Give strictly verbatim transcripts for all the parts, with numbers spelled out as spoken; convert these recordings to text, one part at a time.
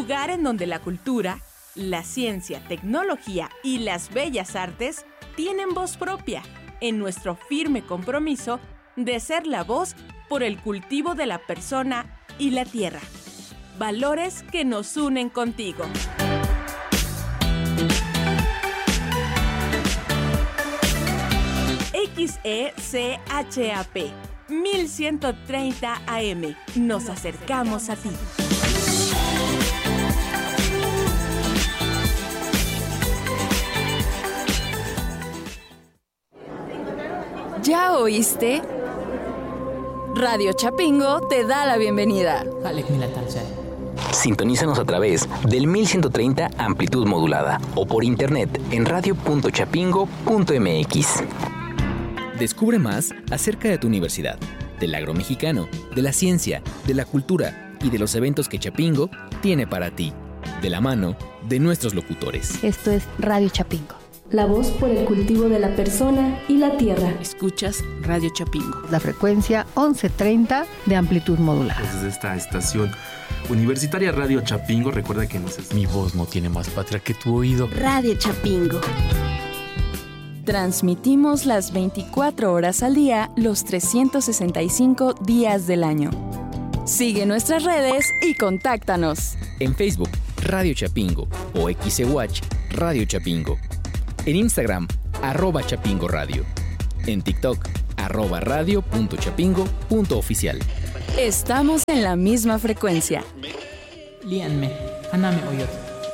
lugar en donde la cultura, la ciencia, tecnología y las bellas artes tienen voz propia, en nuestro firme compromiso de ser la voz por el cultivo de la persona y la tierra. Valores que nos unen contigo. X E C H A P mil ciento treinta A M. Nos acercamos a ti. ¿Ya oíste? Radio Chapingo te da la bienvenida. Sintonízanos a través del mil ciento treinta amplitud modulada o por internet en radio punto chapingo punto m x. Descubre más acerca de tu universidad, del agro mexicano, de la ciencia, de la cultura y de los eventos que Chapingo tiene para ti, de la mano de nuestros locutores. Esto es Radio Chapingo. La voz por el cultivo de la persona y la tierra. Escuchas Radio Chapingo. La frecuencia once treinta de amplitud modulada. Desde esta estación universitaria Radio Chapingo, recuerda que nos es... Mi voz no tiene más patria que tu oído. Radio Chapingo. Transmitimos las veinticuatro horas al día, los trescientos sesenta y cinco días del año. Sigue nuestras redes y contáctanos. En Facebook, Radio Chapingo o X E Watch Radio Chapingo. En Instagram, arroba Chapingo Radio. En TikTok, arroba radio punto chapingo punto oficial. Estamos en la misma frecuencia. Líanme, Haname Oyor.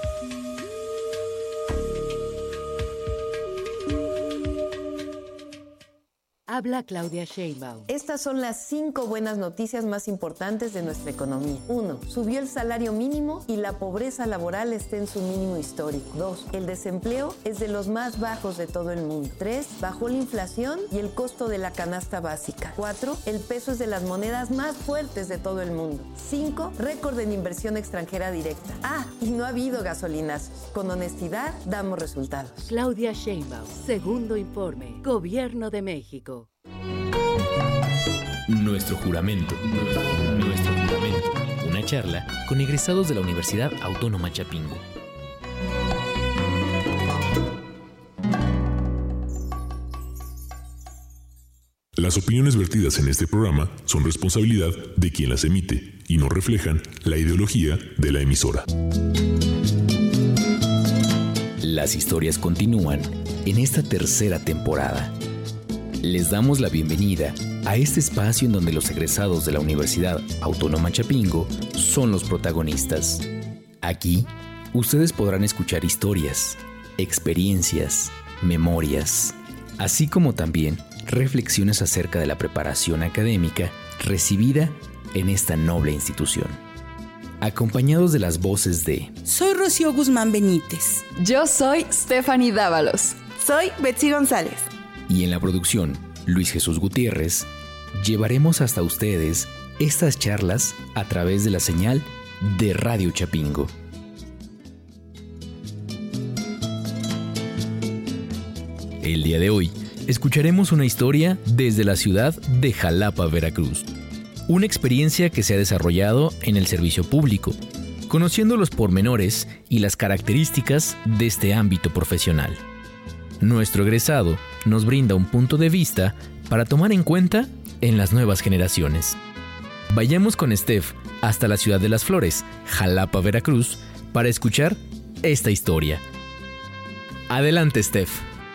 Habla Claudia Sheinbaum. Estas son las cinco buenas noticias más importantes de nuestra economía. Uno, subió el salario mínimo y la pobreza laboral está en su mínimo histórico. Dos, el desempleo es de los más bajos de todo el mundo. Tres, bajó la inflación y el costo de la canasta básica. Cuatro, el peso es de las monedas más fuertes de todo el mundo. Cinco, récord en inversión extranjera directa. Ah, y no ha habido gasolinazos. Con honestidad, damos resultados. Claudia Sheinbaum, segundo informe, Gobierno de México. Nuestro juramento. Nuestro juramento. Una charla con egresados de la Universidad Autónoma Chapingo. Las opiniones vertidas en este programa son responsabilidad de quien las emite y no reflejan la ideología de la emisora. Las historias continúan en esta tercera temporada. Les damos la bienvenida a este espacio en donde los egresados de la Universidad Autónoma Chapingo son los protagonistas. Aquí, ustedes podrán escuchar historias, experiencias, memorias, así como también reflexiones acerca de la preparación académica recibida en esta noble institución. Acompañados de las voces de... Soy Rocío Guzmán Benítez. Yo soy Stephanie Dávalos. Soy Betsy González. Y en la producción, Luis Jesús Gutiérrez, llevaremos hasta ustedes estas charlas a través de la señal de Radio Chapingo. El día de hoy, escucharemos una historia desde la ciudad de Jalapa, Veracruz. Una experiencia que se ha desarrollado en el servicio público, conociendo los pormenores y las características de este ámbito profesional. Nuestro egresado nos brinda un punto de vista para tomar en cuenta en las nuevas generaciones. Vayamos con Steph hasta la ciudad de Las Flores, Jalapa, Veracruz, para escuchar esta historia. Adelante, Steph.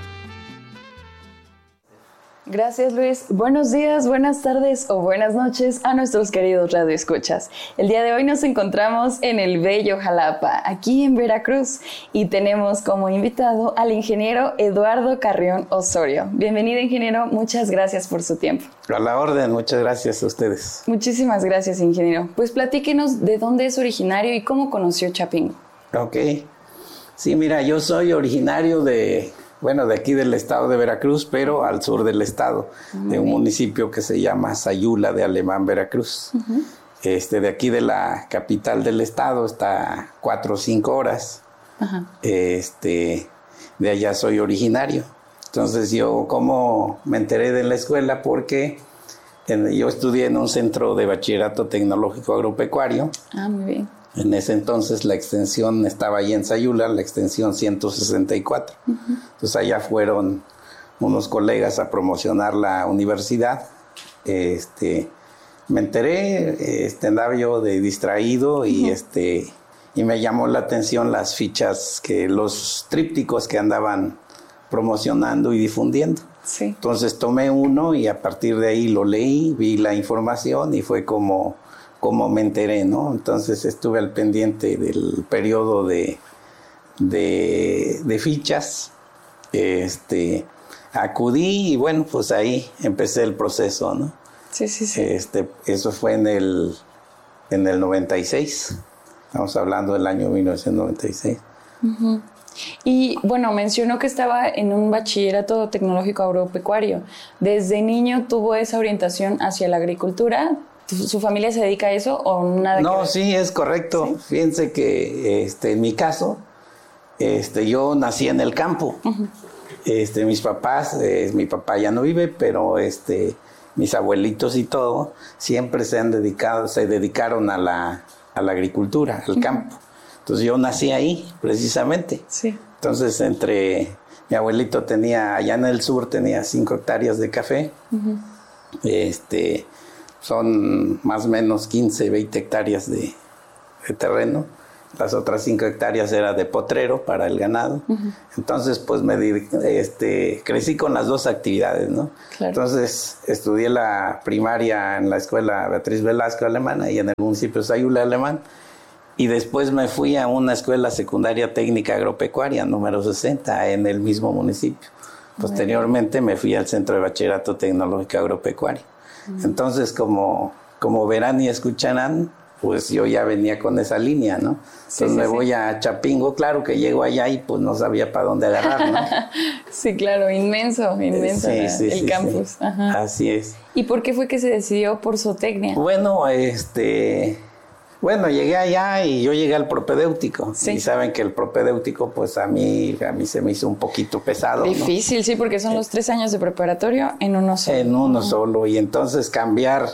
Gracias, Luis. Buenos días, buenas tardes o buenas noches a nuestros queridos radioescuchas. El día de hoy nos encontramos en el bello Jalapa, aquí en Veracruz, y tenemos como invitado al ingeniero Eduardo Carrión Osorio. Bienvenido, ingeniero. Muchas gracias por su tiempo. A la orden, muchas gracias a ustedes. Muchísimas gracias, ingeniero. Pues platíquenos de dónde es originario y cómo conoció Chapingo. Ok. Sí, mira, yo soy originario de... Bueno, de aquí del estado de Veracruz, pero al sur del estado, uh-huh. de un municipio que se llama Sayula de Alemán, Veracruz. Uh-huh. Este, de aquí de la capital del estado está cuatro o cinco horas. Uh-huh. Este, de allá soy originario. Entonces yo, ¿cómo me enteré de la escuela? Porque en, yo estudié en un centro de bachillerato tecnológico agropecuario. Ah, muy bien. En ese entonces la extensión estaba ahí en Sayula, la extensión ciento sesenta y cuatro. Uh-huh. Entonces allá fueron unos colegas a promocionar la universidad. Este, me enteré, este, andaba yo de distraído y, uh-huh. este, y me llamó la atención las fichas, que los trípticos que andaban promocionando y difundiendo. Sí. Entonces tomé uno y a partir de ahí lo leí, vi la información y fue como... como me enteré, ¿no? Entonces estuve al pendiente del periodo de, de, de fichas, este, acudí y bueno, pues ahí empecé el proceso, ¿no? Sí, sí, sí. Este, eso fue en el, en el noventa y seis, estamos hablando del año mil novecientos noventa y seis. Uh-huh. Y bueno, mencionó que estaba en un bachillerato tecnológico agropecuario. ¿Desde niño tuvo esa orientación hacia la agricultura? ¿Su familia se dedica a eso o nada? No, que ver? Sí, es correcto. ¿Sí? Fíjense que este, en mi caso, este, yo nací en el campo. Uh-huh. Este, mis papás, eh, mi papá ya no vive, pero este, mis abuelitos y todo, siempre se han dedicado, se dedicaron a la, a la agricultura, al uh-huh. campo. Entonces yo nací ahí, precisamente. Sí. Entonces, entre mi abuelito tenía, allá en el sur, tenía cinco hectáreas de café. Uh-huh. Este... Son más o menos quince, veinte hectáreas de, de terreno. Las otras cinco hectáreas era de potrero para el ganado. Uh-huh. Entonces, pues me este, crecí con las dos actividades, ¿no? Claro. Entonces, estudié la primaria en la escuela Beatriz Velasco Alemana y en el municipio Sayula Alemán. Y después me fui a una escuela secundaria técnica agropecuaria, número sesenta, en el mismo municipio. Posteriormente me fui al Centro de Bachillerato Tecnológico Agropecuario. Entonces, como, como verán y escucharán, pues yo ya venía con esa línea, ¿no? Entonces sí, sí, me voy sí. a Chapingo, claro que llego allá y pues no sabía para dónde agarrar, ¿no? Sí, claro, inmenso, inmenso sí, la, sí, el sí, campus. Sí. Ajá. Así es. ¿Y por qué fue que se decidió por zootecnia? Bueno, este... Bueno, llegué allá y yo llegué al propedéutico. Sí. Y saben que el propedéutico, pues a mí, a mí se me hizo un poquito pesado. Difícil, ¿no? Sí, porque son los tres años de preparatorio en uno solo. En uno uh-huh. solo. Y entonces cambiar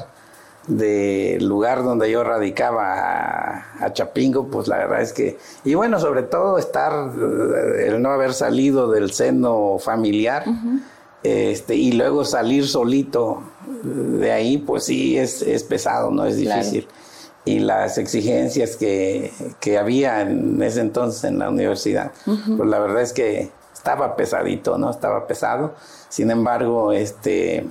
del lugar donde yo radicaba a, a Chapingo, pues la verdad es que... Y bueno, sobre todo estar, el no haber salido del seno familiar, uh-huh. este, y luego salir solito de ahí, pues sí, es, es pesado, ¿no? Es difícil. Claro. Y las exigencias que, que había en ese entonces en la universidad, uh-huh. pues la verdad es que estaba pesadito, ¿no? Estaba pesado. Sin embargo, este,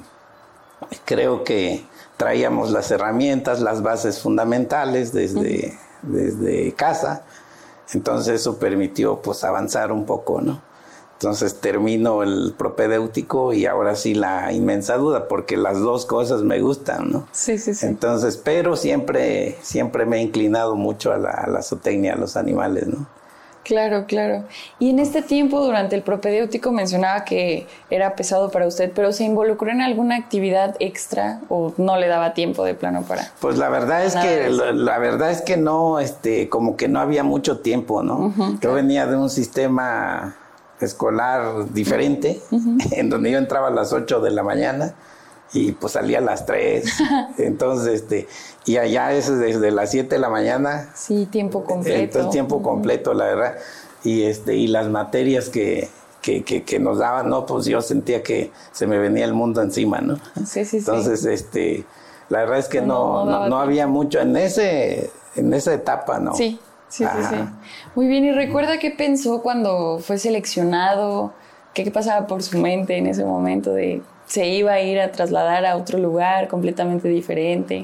creo que traíamos las herramientas, las bases fundamentales desde, uh-huh. desde casa. Entonces eso permitió pues avanzar un poco, ¿no? Entonces termino el propedéutico y ahora sí la inmensa duda, porque las dos cosas me gustan, ¿no? Sí, sí, sí. Entonces, pero siempre, siempre me he inclinado mucho a la, a la zootecnia, a los animales, ¿no? Claro, claro. Y en este tiempo, durante el propedéutico, mencionaba que era pesado para usted, pero ¿se involucró en alguna actividad extra o no le daba tiempo de plano para...? Pues la verdad es que, la, la verdad es que no, este, como que no había mucho tiempo, ¿no? Uh-huh, claro. Yo venía de un sistema escolar diferente, uh-huh. en donde yo entraba a las ocho de la mañana y pues salía a las tres. Entonces, este, y allá es desde las siete de la mañana. Sí, tiempo completo. Entonces, tiempo uh-huh. completo, la verdad. Y este, y las materias que, que, que, que nos daban, no, pues yo sentía que se me venía el mundo encima, ¿no? Sí, sí, Entonces, sí. este, la verdad es que no, no, no, no, no había mucho en ese, en esa etapa, ¿no? Sí. Sí, sí, sí. Muy bien. ¿Y recuerda qué pensó cuando fue seleccionado? ¿Qué, qué pasaba por su mente en ese momento de se iba a ir a trasladar a otro lugar completamente diferente?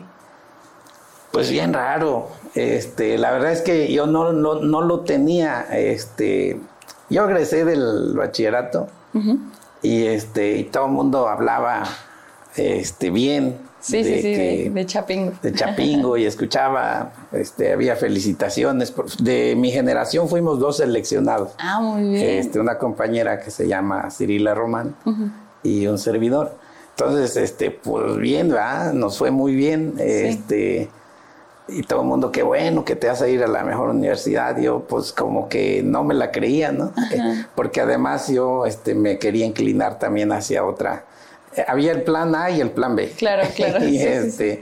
Pues bien raro. Este, la verdad es que yo no, no, no lo tenía. Este, yo egresé del bachillerato uh-huh. y este, y todo el mundo hablaba este, bien. Sí, de sí, sí, que, de, de Chapingo. De Chapingo y escuchaba, este, había felicitaciones. De mi generación fuimos dos seleccionados. Ah, muy bien. Este, una compañera que se llama Cirila Román uh-huh. y un servidor. Entonces, este, pues bien, ¿verdad? Nos fue muy bien. Sí. Este, y todo el mundo, qué bueno que te vas a ir a la mejor universidad. Yo, pues, como que no me la creía, ¿no? Uh-huh. Porque además yo este, me quería inclinar también hacia otra. Había el plan A y el plan B. Claro, claro. y, sí, este, sí.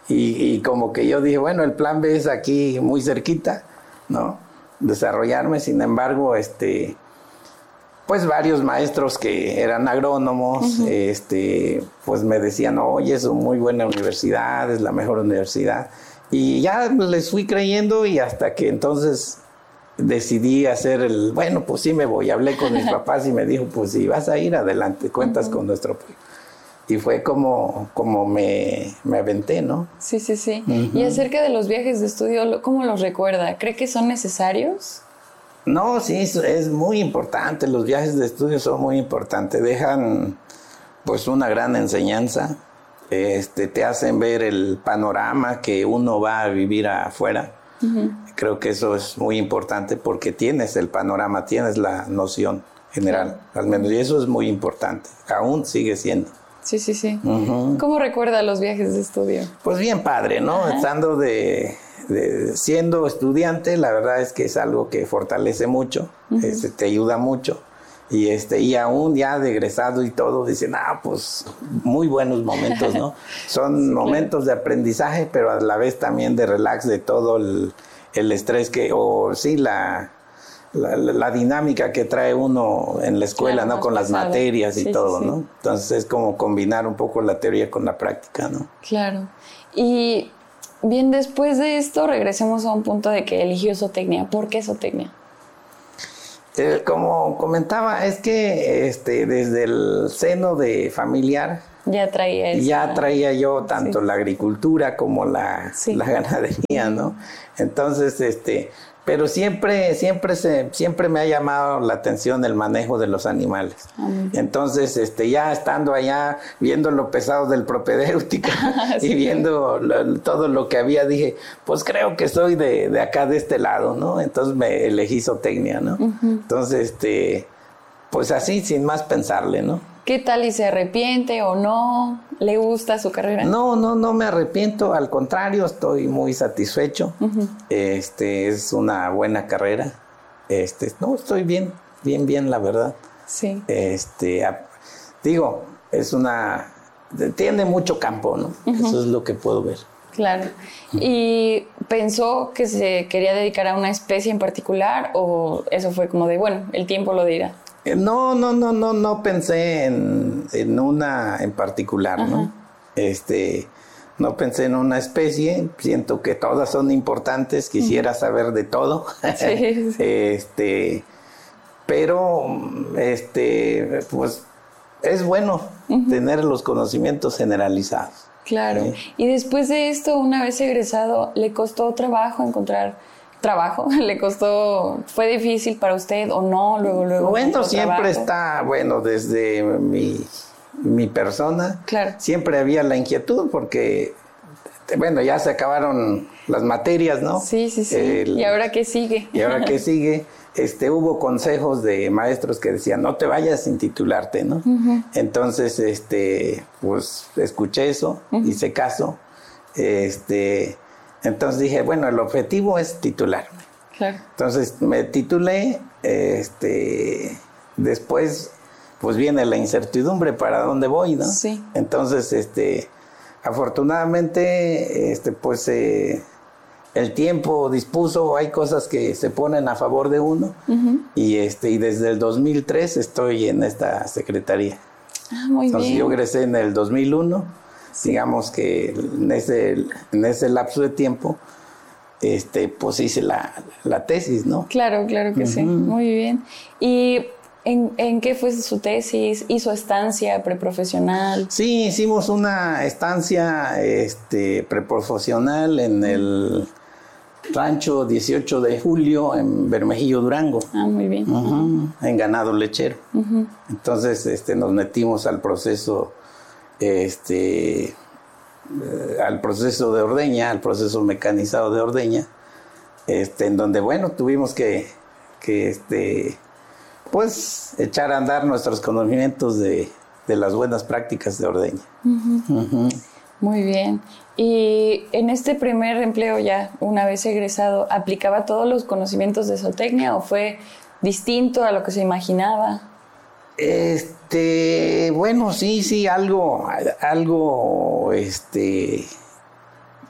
Y, y como que yo dije, bueno, el plan B es aquí muy cerquita, ¿no? Desarrollarme, sin embargo, este, pues varios maestros que eran agrónomos, uh-huh. este, pues me decían, oye, es una muy buena universidad, es la mejor universidad. Y ya les fui creyendo y hasta que entonces decidí hacer el, bueno, pues sí me voy. Hablé con mis papás y me dijo, pues si vas a ir, adelante, cuentas uh-huh. con nuestro apoyo. Y fue como, como me, me aventé, ¿no? Sí, sí, sí. Uh-huh. Y acerca de los viajes de estudio, ¿cómo los recuerda? ¿Cree que son necesarios? No, sí, es muy importante. Los viajes de estudio son muy importantes. Dejan, pues, una gran enseñanza. Este, te hacen ver el panorama que uno va a vivir afuera. Uh-huh. Creo que eso es muy importante porque tienes el panorama, tienes la noción general, sí. al menos. Y eso es muy importante. Aún sigue siendo. Sí, sí, sí. Uh-huh. ¿Cómo recuerda los viajes de estudio? Pues bien padre, ¿no? Uh-huh. Estando de, de... Siendo estudiante, la verdad es que es algo que fortalece mucho, uh-huh. este, te ayuda mucho. Y este y aún ya de egresado y todo, dicen, ah, pues muy buenos momentos, ¿no? Son sí, momentos claro. de aprendizaje, pero a la vez también de relax de todo el, el estrés que, o sí, la... La, la, la dinámica que trae uno en la escuela, claro, ¿no? Con las pesado. materias y sí, todo, sí, sí. ¿no? Entonces es como combinar un poco la teoría con la práctica, ¿no? Claro. Y bien, después de esto regresemos a un punto de que eligió zootecnia. ¿Por qué zootecnia? Eh, como comentaba, es que este, desde el seno de familiar ya traía eso. Ya traía yo tanto sí. la agricultura como la, sí. la ganadería, ¿no? Entonces, este... Pero siempre, siempre, se, siempre me ha llamado la atención el manejo de los animales. Uh-huh. Entonces, este, ya estando allá, viendo lo pesado del propedéutico sí. y viendo lo, todo lo que había, dije, pues creo que soy de, de acá, de este lado, ¿no? Entonces me elegí zootecnia, ¿no? Uh-huh. Entonces, este, pues así, sin más pensarle, ¿no? ¿Qué tal y se arrepiente o no? ¿Le gusta su carrera? No, no, no me arrepiento. Al contrario, estoy muy satisfecho. Uh-huh. Este, es una buena carrera. Este, no, estoy bien, bien, bien, la verdad. Sí. Este, a, digo, es una, tiene mucho campo, ¿no? Uh-huh. Eso es lo que puedo ver. Claro. ¿Y pensó que se quería dedicar a una especie en particular o eso fue como de, bueno, el tiempo lo dirá? No, no, no, no, no pensé en, en una en particular, Ajá. ¿no? Este, no pensé en una especie, siento que todas son importantes, quisiera uh-huh. saber de todo. Sí, sí. Este, pero, este, pues, es bueno uh-huh. tener los conocimientos generalizados. Claro. ¿Sí? Y después de esto, una vez egresado, ¿le costó trabajo encontrar trabajo? ¿Le costó, fue difícil para usted o no? Luego, luego. Bueno, siempre trabajo. está, bueno, desde mi, mi persona, claro. siempre había la inquietud porque, bueno, ya se acabaron las materias, ¿no? Sí, sí, sí. El, ¿Y ahora qué sigue? ¿Y ahora qué sigue? Este, hubo consejos de maestros que decían, no te vayas sin titularte, ¿no? Uh-huh. Entonces, este, pues, escuché eso, uh-huh. hice caso, este... Entonces dije, bueno, el objetivo es titularme. Claro. Entonces me titulé, este, después pues viene la incertidumbre para dónde voy, ¿no? Sí. Entonces, este, afortunadamente, este, pues eh, el tiempo dispuso, hay cosas que se ponen a favor de uno uh-huh. y este, y desde el dos mil tres estoy en esta secretaría. Ah, muy Entonces bien. yo egresé en el dos mil uno. Sí. Digamos que en ese, en ese lapso de tiempo, este, pues hice la, la tesis, ¿no? Claro, claro que uh-huh. sí. Muy bien. ¿Y en, en qué fue su tesis? ¿Hizo estancia preprofesional? Sí, hicimos una estancia este, preprofesional en uh-huh. el rancho dieciocho de julio en Bermejillo, Durango. Ah, muy bien. Uh-huh. En ganado lechero. Uh-huh. Entonces este, nos metimos al proceso... este eh, al proceso de ordeña, al proceso mecanizado de ordeña, este, en donde bueno, tuvimos que, que este, pues echar a andar nuestros conocimientos de, de las buenas prácticas de ordeña. Uh-huh. Uh-huh. Muy bien. Y en este primer empleo ya, una vez egresado, ¿aplicaba todos los conocimientos de zootecnia o fue distinto a lo que se imaginaba? Este, bueno, sí, sí, algo, algo, este,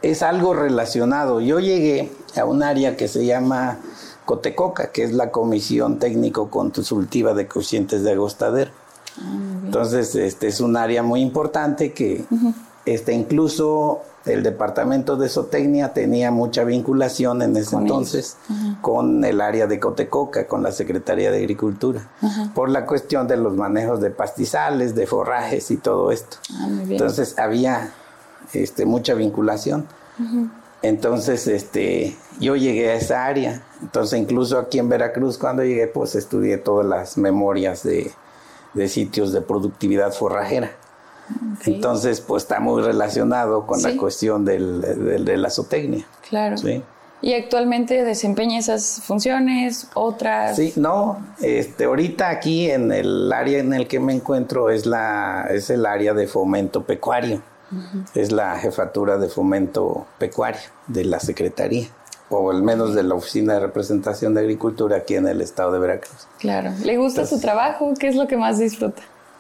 es algo relacionado. Yo llegué a un área que se llama Cotecoca, que es la Comisión Técnico Consultiva de Cocientes de Agostadero. Ah, Entonces, este es un área muy importante que uh-huh. este, incluso el departamento de zootecnia tenía mucha vinculación en ese con entonces uh-huh. con el área de Cotecoca, con la Secretaría de Agricultura, uh-huh. por la cuestión de los manejos de pastizales, de forrajes y todo esto. Ah, muy bien. Entonces había este, mucha vinculación. Uh-huh. Entonces este, yo llegué a esa área. Entonces incluso aquí en Veracruz cuando llegué pues estudié todas las memorias de, de sitios de productividad forrajera. Okay. Entonces, pues está muy relacionado con ¿Sí? la cuestión del, del, de la zootecnia. Claro. ¿Sí? ¿Y actualmente desempeña esas funciones, otras? Sí, no, este, ahorita aquí en el área en el que me encuentro es, la, es el área de fomento pecuario. Uh-huh. Es la jefatura de fomento pecuario de la Secretaría, o al menos de la Oficina de Representación de Agricultura aquí en el estado de Veracruz. Claro. ¿Le gusta Entonces, su trabajo? ¿Qué es lo que más disfruta?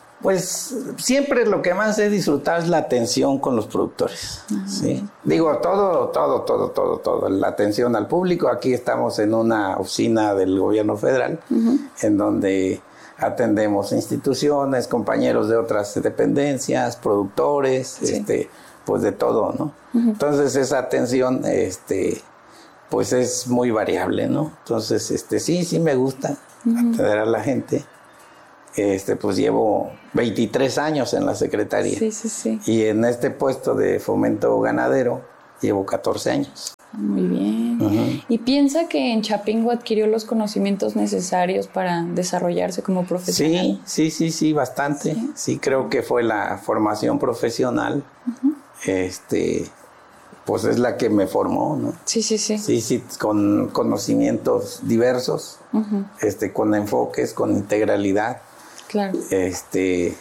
Pues siempre lo que más he disfrutado es la atención con los productores, uh-huh. ¿sí? Digo, todo, todo, todo, todo, todo. La atención al público. Aquí estamos en una oficina del gobierno federal, uh-huh. en donde atendemos instituciones, compañeros de otras dependencias, productores, sí. este, pues de todo, ¿no? Uh-huh. Entonces esa atención, este, pues es muy variable, ¿no? Entonces, este, sí, sí me gusta uh-huh. atender a la gente. Este, pues llevo veintitrés años en la Secretaría. Sí, sí, sí. Y en este puesto de fomento ganadero llevo catorce años. Muy bien. Uh-huh. ¿Y piensa que en Chapingo adquirió los conocimientos necesarios para desarrollarse como profesional? Sí, sí, sí, sí, bastante. Sí, sí creo que fue la formación profesional. Uh-huh. Este, pues es la que me formó, ¿no? Sí, sí, sí. Sí, sí, con conocimientos diversos, uh-huh. este, con enfoques, con integralidad. Claro. Este,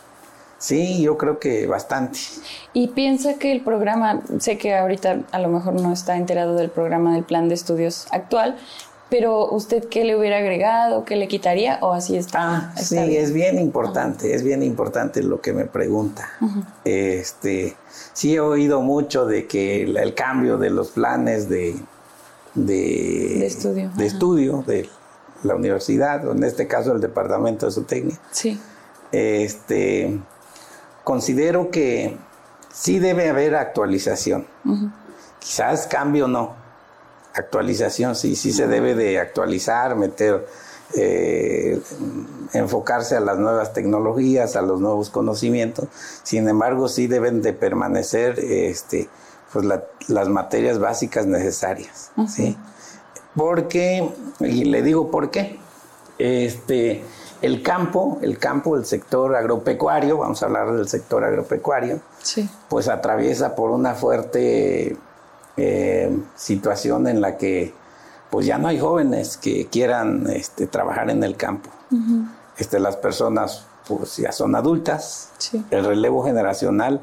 sí, yo creo que bastante. ¿Y piensa que el programa, sé que ahorita a lo mejor no está enterado del programa del plan de estudios actual, pero usted qué le hubiera agregado, qué le quitaría o así está? Ah, está sí, bien? es bien importante, uh-huh. es bien importante lo que me pregunta. Uh-huh. Este, sí he oído mucho de que el, el cambio de los planes de, de, de estudio, de, estudio de la universidad, o en este caso el departamento de zootecnia. Sí. Este, considero que sí debe haber actualización. Uh-huh. Quizás cambio no. Actualización sí, sí uh-huh. se debe de actualizar, meter, eh, enfocarse a las nuevas tecnologías, a los nuevos conocimientos. Sin embargo, sí deben de permanecer este, pues la, las materias básicas necesarias. Uh-huh. ¿Sí? Porque, y le digo por qué, este, el campo, el campo, el sector agropecuario, vamos a hablar del sector agropecuario, sí. pues atraviesa por una fuerte eh, situación en la que pues ya no hay jóvenes que quieran este, trabajar en el campo. Uh-huh. Este, las personas pues ya son adultas, sí. el relevo generacional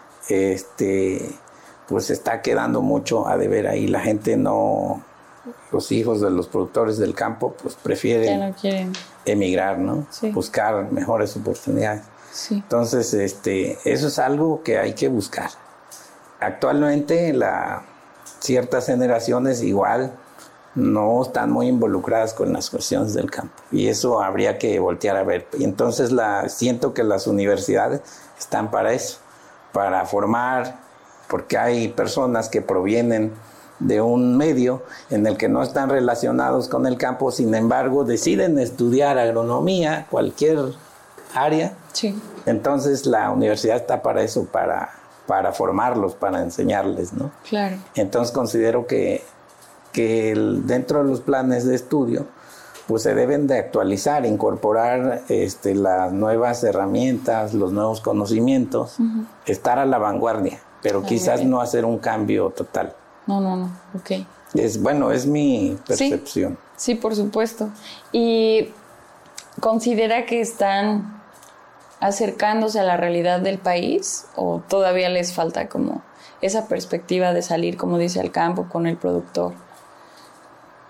este, pues está quedando mucho a deber ahí, la gente no... Los hijos de los productores del campo pues prefieren ya no quieren emigrar, ¿no? Sí. Buscar mejores oportunidades. Sí. Entonces, este, eso es algo que hay que buscar. Actualmente la, ciertas generaciones igual no están muy involucradas con las cuestiones del campo y eso habría que voltear a ver. Y entonces la, siento que las universidades están para eso, para formar, porque hay personas que provienen de un medio en el que no están relacionados con el campo, sin embargo deciden estudiar agronomía, cualquier área. Sí. Entonces la universidad está para eso, para, para formarlos, para enseñarles, ¿no? Claro. Entonces considero que, que el, dentro de los planes de estudio pues se deben de actualizar, incorporar este, las nuevas herramientas, los nuevos conocimientos, uh-huh. estar a la vanguardia, pero ah, quizás no hacer un cambio total. No, no, no, ok. Es, bueno, es mi percepción. Sí, sí, por supuesto. ¿Y considera que están acercándose a la realidad del país o todavía les falta como esa perspectiva de salir, como dice, al campo con el productor?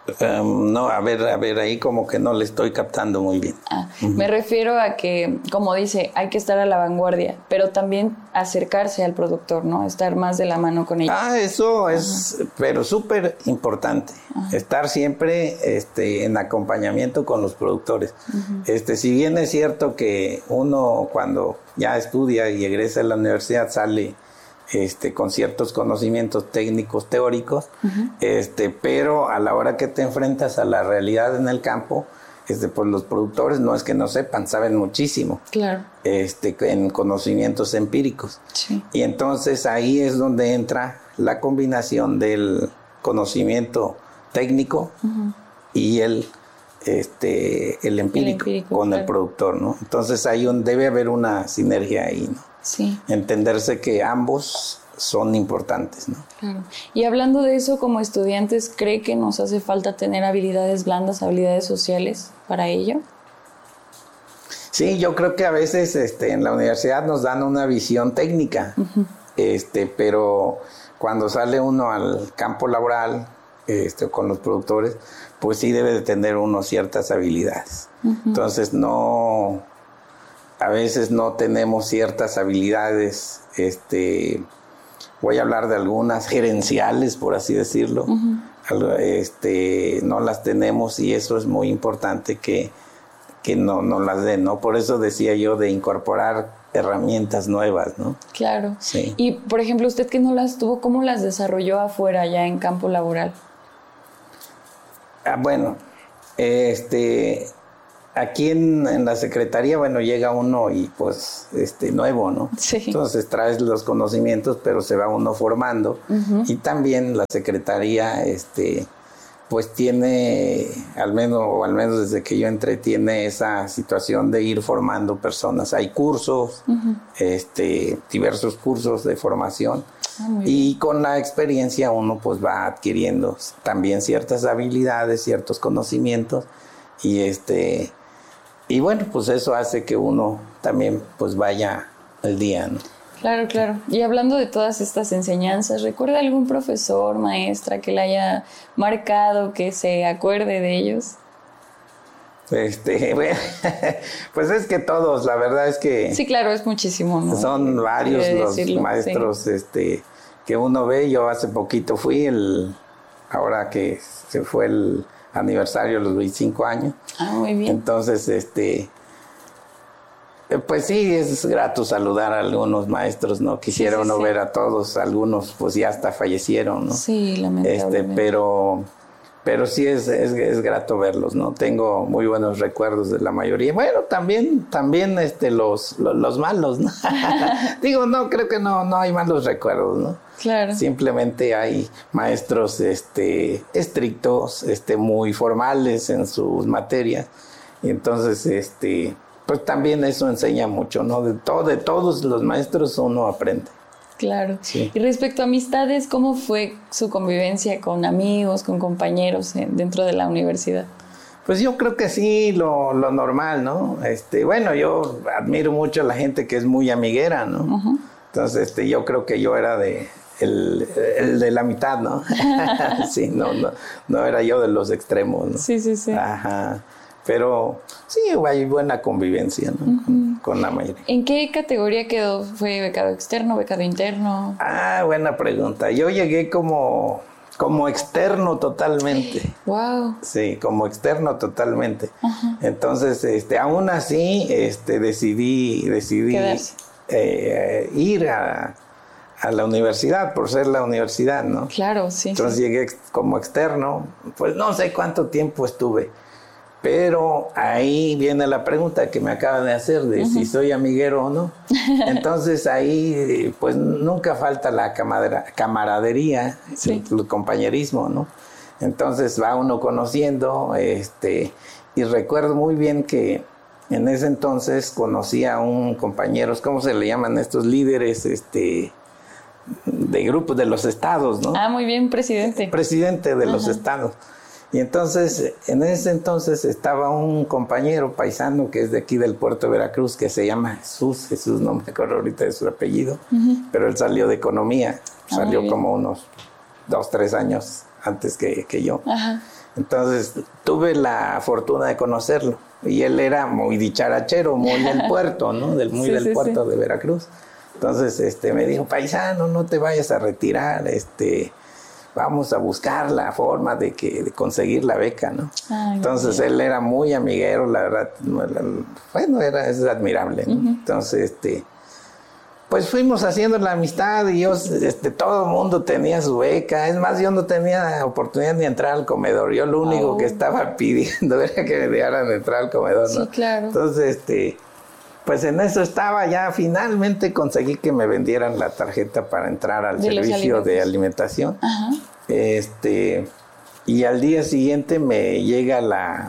Um, no, a ver, a ver, ahí como que no le estoy captando muy bien. Ah, uh-huh. Me refiero a que, como dice, hay que estar a la vanguardia, pero también acercarse al productor, ¿no? Estar más de la mano con ellos. Ah, eso es, uh-huh. pero súper importante. Uh-huh. Estar siempre este, en acompañamiento con los productores. Uh-huh. Este, si bien es cierto que uno cuando ya estudia y egresa de la universidad sale Este, con ciertos conocimientos técnicos, teóricos, uh-huh. este, pero a la hora que te enfrentas a la realidad en el campo, este, pues los productores no es que no sepan, saben muchísimo, claro. este, en conocimientos empíricos. Sí. Y entonces ahí es donde entra la combinación del conocimiento técnico uh-huh. y el, este, el, empírico, el empírico con claro. el productor, ¿no? Entonces ahí debe haber una sinergia ahí, ¿no? Sí. Entenderse que ambos son importantes, ¿no? Claro. Y hablando de eso, como estudiantes, ¿cree que nos hace falta tener habilidades blandas, habilidades sociales para ello? Sí, yo creo que a veces este, en la universidad nos dan una visión técnica, uh-huh. este, pero cuando sale uno al campo laboral este, con los productores, pues sí debe de tener uno ciertas habilidades. Uh-huh. Entonces no... A veces no tenemos ciertas habilidades, este, voy a hablar de algunas gerenciales, por así decirlo, uh-huh. este, no las tenemos y eso es muy importante que, que no, no las den, ¿no? Por eso decía yo de incorporar herramientas nuevas, ¿no? Claro. Sí. Y, por ejemplo, usted que no las tuvo, ¿cómo las desarrolló afuera, ya en campo laboral? Ah, bueno, este... Aquí en, en la secretaría, bueno, llega uno y pues este nuevo, ¿no? Sí. Entonces traes los conocimientos, pero se va uno formando. Uh-huh. Y también la secretaría, este, pues tiene, al menos, o al menos desde que yo entré, tiene esa situación de ir formando personas. Hay cursos, uh-huh. este, diversos cursos de formación. Ah, y con la experiencia uno pues va adquiriendo también ciertas habilidades, ciertos conocimientos. Y este... Y bueno, pues eso hace que uno también pues vaya al día, ¿no? Claro, claro. Y hablando de todas estas enseñanzas, ¿recuerda algún profesor, maestra que le haya marcado, que se acuerde de ellos? Este, bueno, pues es que todos, la verdad es que... Sí, claro, es muchísimo, ¿no? Son varios los decirlo, maestros sí. este, que uno ve. Yo hace poquito fui, el ahora que se fue el... aniversario de los veinticinco años. Ah, muy bien. Entonces, este, pues sí, es grato saludar a algunos maestros, ¿no? Quisiera sí, sí, uno sí. ver a todos, algunos pues ya hasta fallecieron, ¿no? Sí, lamentablemente. Este, pero, pero sí es, es, es grato verlos, ¿no? Tengo muy buenos recuerdos de la mayoría. Bueno, también, también este, los, los, los malos, ¿no? Digo, no, creo que no, no hay malos recuerdos, ¿no? Claro. Simplemente hay maestros este, estrictos, este, muy formales en sus materias. Y entonces, este, pues también eso enseña mucho, ¿no? De, todo, de todos los maestros uno aprende. Claro. Sí. Y respecto a amistades, ¿cómo fue su convivencia con amigos, con compañeros dentro de la universidad? Pues yo creo que sí, lo, lo normal, ¿no? Este, bueno, yo admiro mucho a la gente que es muy amiguera, ¿no? Uh-huh. Entonces, este, yo creo que yo era de... El, el de la mitad, ¿no? Sí, no, no, no era yo de los extremos, ¿no? Sí, sí, sí. Ajá. Pero sí, hay buena convivencia, ¿no? Uh-huh. con, con la mayoría. ¿En qué categoría quedó? ¿Fue becado externo, becado interno? Ah, buena pregunta. Yo llegué como, como externo totalmente. Wow. Sí, como externo totalmente. Uh-huh. Entonces, este, aún así, este, decidí, decidí eh, ir a a la universidad, por ser la universidad, ¿no? Claro, sí. Entonces sí. llegué como externo, pues no sé cuánto tiempo estuve, pero ahí viene la pregunta que me acaban de hacer de uh-huh. si soy amiguero o no. Entonces ahí, pues nunca falta la camadera, camaradería, sí. el, el compañerismo, ¿no? Entonces va uno conociendo, este, y recuerdo muy bien que en ese entonces conocí a un compañero, ¿cómo se le llaman estos líderes, este... de grupos de los estados, ¿no? Ah, muy bien, presidente. Presidente de Ajá. los estados. Y entonces, en ese entonces estaba un compañero paisano que es de aquí del puerto de Veracruz, que se llama Jesús, Jesús no me acuerdo ahorita de su apellido, uh-huh. pero él salió de economía, ah, salió como unos dos, tres años antes que, que yo. Ajá. Entonces tuve la fortuna de conocerlo. Y él era muy dicharachero, muy del puerto, ¿no? Del, muy sí, del sí, puerto sí. de Veracruz. Entonces este, me dijo, paisano, no te vayas a retirar, este, vamos a buscar la forma de, que, de conseguir la beca, ¿no? Ay, Entonces él era muy amiguero, la verdad. Bueno, era, es admirable, ¿no? Uh-huh. Entonces, este... pues fuimos haciendo la amistad y yo, este, todo el mundo tenía su beca. Es más, yo no tenía oportunidad ni entrar al comedor. Yo lo único oh. que estaba pidiendo era que me dejaran entrar al comedor, ¿no? Sí, claro. Entonces, este, pues en eso estaba ya. Finalmente conseguí que me vendieran la tarjeta para entrar al de servicio de alimentación. Ajá. Este, y al día siguiente me llega la...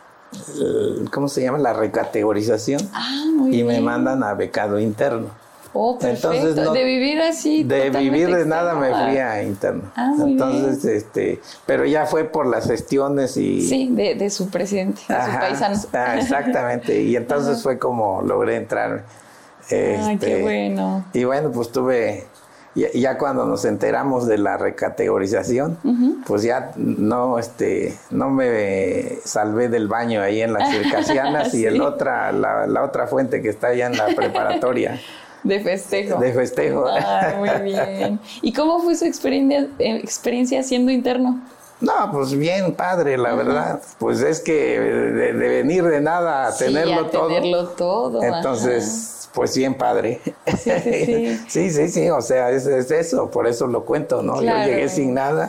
¿cómo se llama? La recategorización. Ah, muy y bien. me mandan a becado interno. Oh, perfecto. Entonces, no, de vivir así. De vivir de nada me fui a interno. Ah, muy Entonces, bien. este, pero ya fue por las gestiones y... Sí, de, de su presidente, de Ajá, su paisano. Ah, exactamente. Y entonces Ajá. fue como logré entrar. Este, Ay, qué bueno. Y bueno, pues tuve... Ya, ya cuando nos enteramos de la recategorización, uh-huh. pues ya no, este, no me salvé del baño ahí en las circasianas ¿Sí? y el otra, la, la otra fuente que está allá en la preparatoria. De festejo. De festejo. Ah, muy bien. ¿Y cómo fue su experiencia, experiencia siendo interno? No, pues bien padre, la uh-huh. verdad. Pues es que de, de venir de nada a sí, tenerlo a todo. tenerlo todo. Entonces... Ajá. Pues bien padre. Sí, sí, sí. sí, sí, sí, o sea, es, es eso, por eso lo cuento, ¿no? Claro. Yo llegué sin nada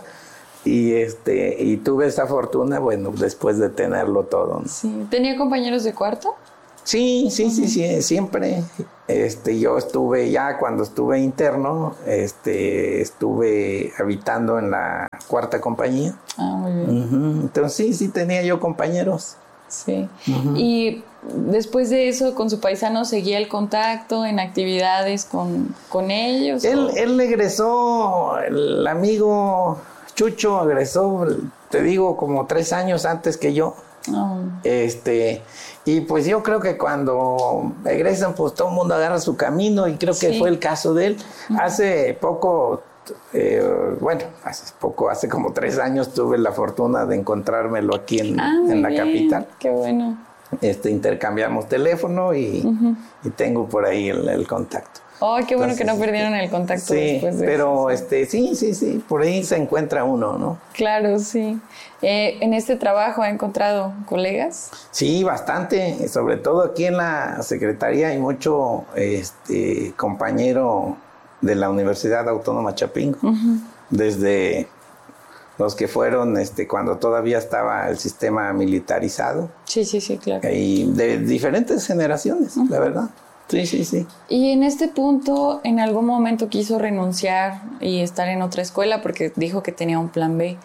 y este y tuve esa fortuna, bueno, después de tenerlo todo, ¿no? Sí. ¿Tenía compañeros de cuarto? Sí, sí, uh-huh. sí, sí, siempre. Este, yo estuve ya cuando estuve interno, este, estuve habitando en la cuarta compañía. Ah, muy bien. Uh-huh. Entonces sí, sí tenía yo compañeros. Sí. Uh-huh. Y después de eso, con su paisano, ¿seguía el contacto en actividades con, con ellos? Él, él egresó, el amigo Chucho egresó, te digo, como tres años antes que yo. Oh. Este, y pues yo creo que cuando egresan, pues todo el mundo agarra su camino y creo que sí. fue el caso de él. Uh-huh. Hace poco... Eh, bueno, hace poco, hace como tres años tuve la fortuna de encontrármelo aquí en, ah, en la bien. capital. Qué bueno. Este, intercambiamos teléfono y, uh-huh. y tengo por ahí el, el contacto. Oh, qué bueno. Entonces, que no perdieron el contacto sí, después de pero eso. este, sí, sí, sí, por ahí se encuentra uno, ¿no? Claro, sí. Eh, ¿En este trabajo ha encontrado colegas? Sí, bastante, sobre todo aquí en la Secretaría hay mucho este, compañero de la Universidad Autónoma Chapingo, uh-huh. desde los que fueron este, cuando todavía estaba el sistema militarizado. Sí, sí, sí, claro. Y de diferentes generaciones, uh-huh. la verdad. Sí, sí, sí. Y en este punto, ¿en algún momento quiso renunciar y estar en otra escuela porque dijo que tenía un plan B?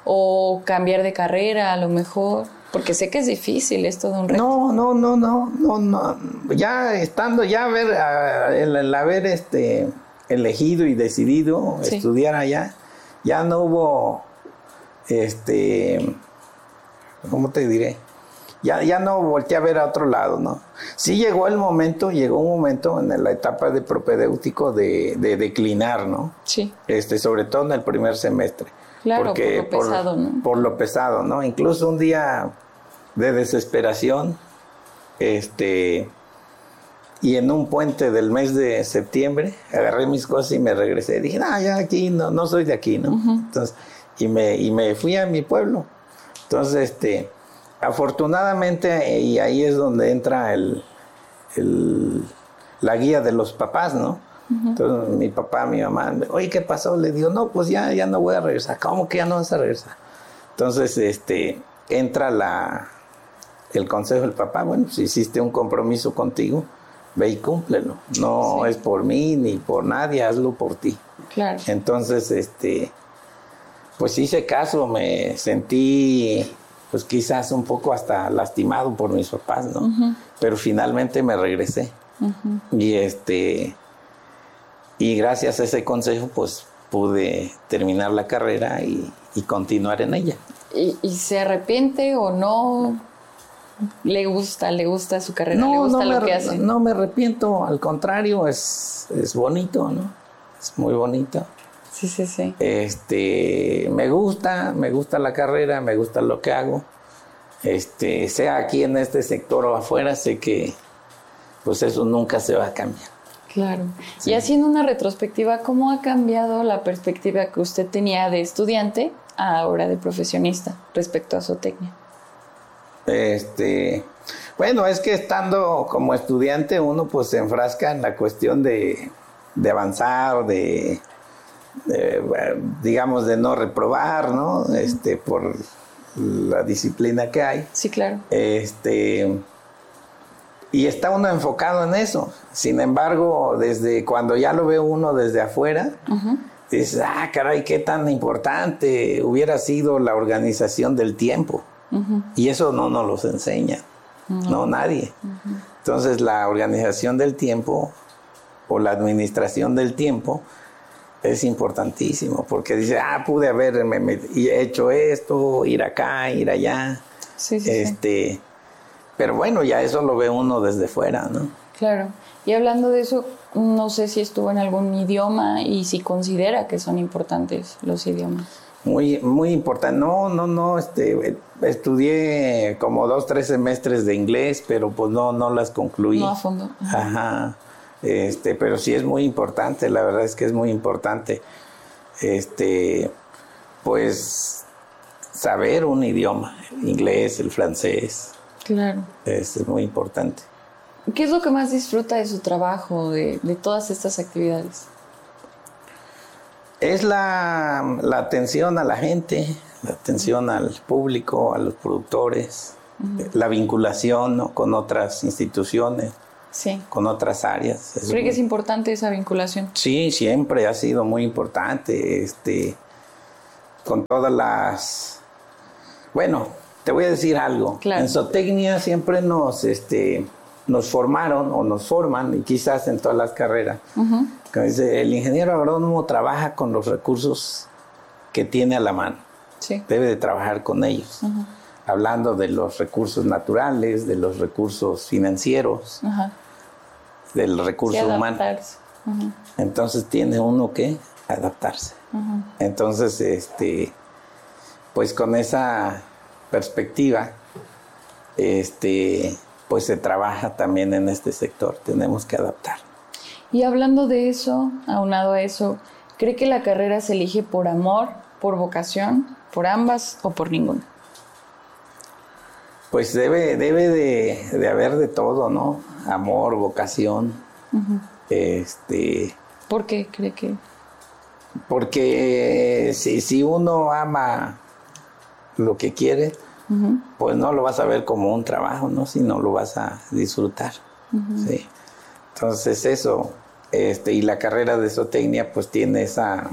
¿O cambiar de carrera a lo mejor? Porque sé que es difícil esto de un reto. No, no, no, no, no, no. Ya estando, ya ver, el, el haber este... elegido y decidido sí. estudiar allá, ya no hubo, este, ¿cómo te diré? Ya, ya no volteé a ver a otro lado, ¿no? Sí llegó el momento, llegó un momento en la etapa de propedéutico de, de declinar, ¿no? Sí. Este, sobre todo en el primer semestre. Claro, porque por lo pesado, por, ¿no? Por lo pesado, ¿no? Incluso un día de desesperación, este... y en un puente del mes de septiembre agarré mis cosas y me regresé. Dije, no, ya aquí no, no soy de aquí, ¿no? Uh-huh. Entonces, y me, y me fui a mi pueblo. Entonces, este, afortunadamente, y ahí es donde entra el, el, la guía de los papás, ¿no? Uh-huh. Entonces, mi papá, mi mamá, oye, ¿qué pasó? Le digo, no, pues ya, ya no voy a regresar. ¿Cómo que ya no vas a regresar? Entonces, este, entra la, el consejo del papá. Bueno, si hiciste un compromiso contigo, ve y cúmplelo. No sí. es por mí ni por nadie, hazlo por ti. Claro. Entonces, este, pues hice caso, me sentí, pues quizás un poco hasta lastimado por mis papás, ¿no? Uh-huh. Pero finalmente me regresé. Uh-huh. Y este, y gracias a ese consejo, pues pude terminar la carrera y, y continuar en ella. ¿Y, y se arrepiente o no? ¿Le gusta, le gusta su carrera? No, ¿Le gusta no lo me, que hace? No me arrepiento, al contrario, es, es bonito, ¿no? Es muy bonito. Sí, sí, sí. Este, me gusta, me gusta la carrera, me gusta lo que hago. Este, sea aquí en este sector o afuera, sé que pues eso nunca se va a cambiar. Claro. Sí. Y haciendo una retrospectiva, ¿cómo ha cambiado la perspectiva que usted tenía de estudiante a ahora de profesionista respecto a zootecnia? Este, bueno, es que estando como estudiante uno pues se enfrasca en la cuestión de, de avanzar, de, de, digamos, de no reprobar, ¿no? Este, por la disciplina que hay. Sí, claro. Este, y está uno enfocado en eso. Sin embargo, desde cuando ya lo ve uno desde afuera, uh-huh. dices, ah, caray, qué tan importante hubiera sido la organización del tiempo. Uh-huh. Y eso no nos los enseña, uh-huh. no nadie. Uh-huh. Entonces, la organización del tiempo o la administración del tiempo es importantísimo, porque dice, ah, pude haber me, me, hecho esto, ir acá, ir allá. Sí, sí, este, sí. Pero bueno, ya eso lo ve uno desde fuera, ¿no? Claro. Y hablando de eso, no sé si estuvo en algún idioma y si considera que son importantes los idiomas. Muy, muy importante. No, no, no, este, estudié como dos, tres semestres de inglés, pero pues no, no las concluí. No a fondo. Ajá. Ajá. Este, pero sí es muy importante, la verdad es que es muy importante, este, pues, saber un idioma, el inglés, el francés. Claro. Es, es muy importante. ¿Qué es lo que más disfruta de su trabajo, de, de todas estas actividades? Es la, la atención a la gente, la atención al público, a los productores, uh-huh. la vinculación, ¿no?, con otras instituciones. Sí. Con otras áreas. ¿Cree que es importante esa vinculación? Sí, siempre ha sido muy importante. Este, con todas las... Bueno, te voy a decir algo. Claro. En zootecnia siempre nos, este, nos formaron o nos forman, y quizás en todas las carreras, uh-huh. que dice, el ingeniero agrónomo trabaja con los recursos que tiene a la mano. Sí. Debe de trabajar con ellos. Uh-huh. Hablando de los recursos naturales, de los recursos financieros, uh-huh. del recurso sí, humano. Uh-huh. Entonces tiene uno que adaptarse. Uh-huh. Entonces, este, pues con esa perspectiva, este, pues se trabaja también en este sector. Tenemos que adaptar. Y hablando de eso, aunado a eso, ¿cree que la carrera se elige por amor, por vocación, por ambas o por ninguna? Pues debe, debe de, de haber de todo, ¿no? Amor, vocación. Uh-huh. Este. ¿Por qué cree que? Porque si, si uno ama lo que quiere, uh-huh. pues no lo vas a ver como un trabajo, ¿no? Sino lo vas a disfrutar. Uh-huh. Sí. Entonces eso, este, y la carrera de zootecnia, pues tiene esa,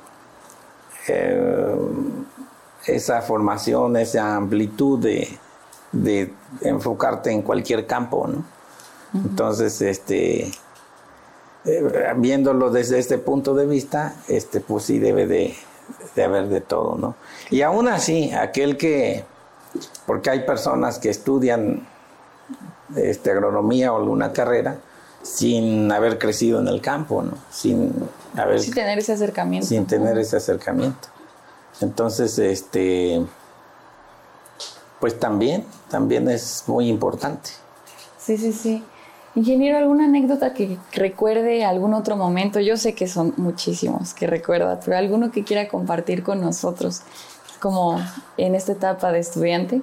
eh, esa formación, esa amplitud de de enfocarte en cualquier campo, ¿no? Uh-huh. Entonces, este, eh, viéndolo desde este punto de vista, este, pues sí debe de, de haber de todo, ¿no? Y aún así, aquel que, porque hay personas que estudian este, agronomía o alguna carrera sin haber crecido en el campo, ¿no? Sin haber, sin tener ese acercamiento. Sin tener uh-huh. ese acercamiento. Entonces, este... pues también, también es muy importante. Sí, sí, sí. Ingeniero, ¿alguna anécdota que recuerde, algún otro momento? Yo sé que son muchísimos que recuerda, pero alguno que quiera compartir con nosotros, como en esta etapa de estudiante.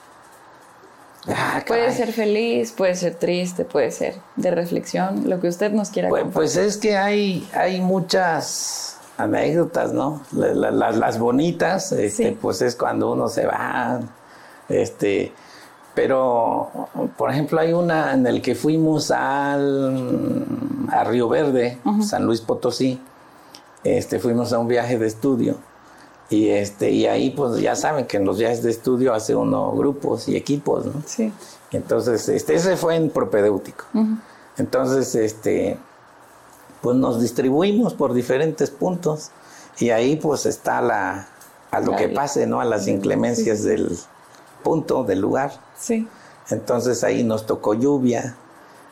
Ah, puede ser feliz, puede ser triste, puede ser de reflexión, lo que usted nos quiera pues, compartir. Pues es que hay, hay muchas anécdotas, ¿no? La, la, las, las bonitas, este, sí. pues es cuando uno se va... Este, pero, por ejemplo, hay una en el que fuimos al, a Río Verde, uh-huh. San Luis Potosí. Este, fuimos a un viaje de estudio y este, y ahí, pues, ya saben que en los viajes de estudio hace uno grupos y equipos, ¿no? Sí. Entonces, este, ese fue en propedéutico. Uh-huh. Entonces, este, pues, nos distribuimos por diferentes puntos y ahí, pues, está la, a lo que pase, ¿no? A las inclemencias sí, sí. del punto, del lugar. Sí. Entonces ahí nos tocó lluvia,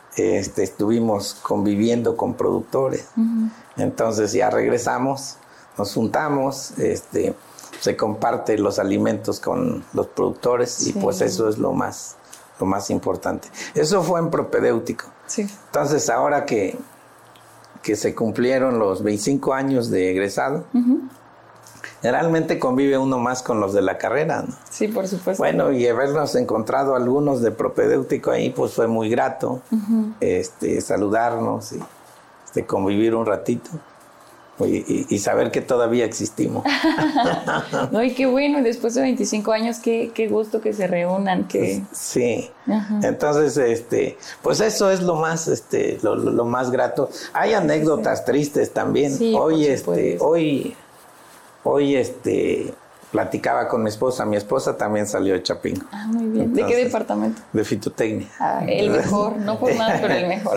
este, estuvimos conviviendo con productores. Uh-huh. Entonces ya regresamos nos juntamos, este, se comparte los alimentos con los productores sí. y pues eso es lo más, lo más importante. Eso fue en propedéutico. Sí. Entonces ahora que, que se cumplieron los veinticinco años de egresado, uh-huh. generalmente convive uno más con los de la carrera, ¿no? Sí, por supuesto. Bueno, y habernos encontrado algunos de propedéutico ahí, pues fue muy grato, uh-huh. este, saludarnos y este, convivir un ratito. Y, y, y saber que todavía existimos. No, y qué bueno, y después de veinticinco años, qué, qué gusto que se reúnan. Que... Sí, ajá. Entonces, este, pues eso es lo más, este, lo, lo, lo más grato. Hay anécdotas sí. tristes también. Sí, hoy, este, hoy, hoy, este, platicaba con mi esposa. Mi esposa también salió de Chapingo. Ah, muy bien. Entonces, ¿de qué departamento? De fitotecnia. Ah, el mejor, no por nada, pero el mejor.